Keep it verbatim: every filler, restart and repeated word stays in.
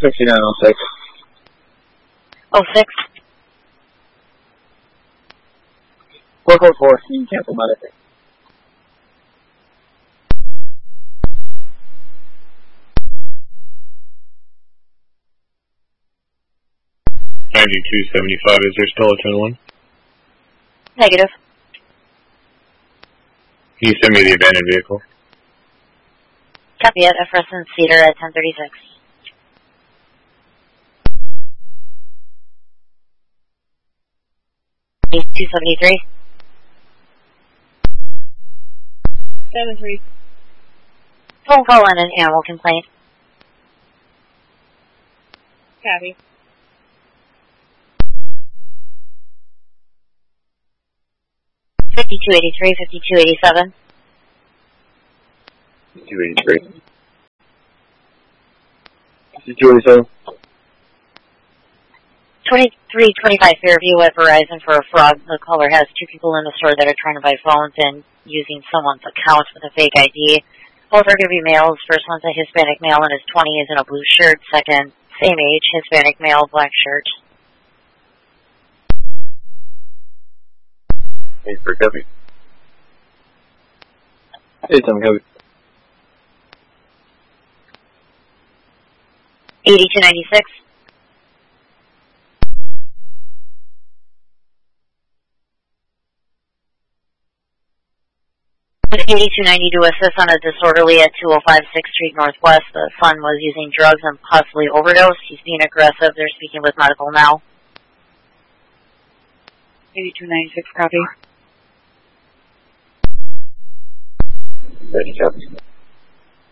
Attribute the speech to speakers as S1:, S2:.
S1: sixty-nine oh six.
S2: Oh six.
S1: four four four, you can cancel medic.
S3: ninety-two seventy-five, is there still a ten one?
S2: Negative.
S3: Can you send me the abandoned vehicle?
S2: Copy it. F R S and Cedar at ten thirty-six. two seventy-three.
S4: seven three.
S2: Phone call and an animal complaint.
S4: Copy.
S2: fifty-two eighty-three, fifty-two eighty-seven.
S3: fifty-two eighty-three.
S1: fifty-two eighty-seven.
S2: twenty-three twenty-five Fairview at Verizon for a fraud. The caller has two people in the store that are trying to buy phones and using someone's account with a fake I D. Both are going to be males. First one's a Hispanic male in his twenties in a blue shirt. Second, same age, Hispanic male, black shirt.
S3: Thanks for copy.
S1: eighty-seven copy.
S2: eighty-two ninety-six. eighty-two ninety to assist on a disorderly at two oh five sixth Street Northwest. The son was using drugs and possibly overdosed. He's being aggressive. They're speaking with medical now.
S4: eighty-two ninety-six, copy.
S3: Ready, copy.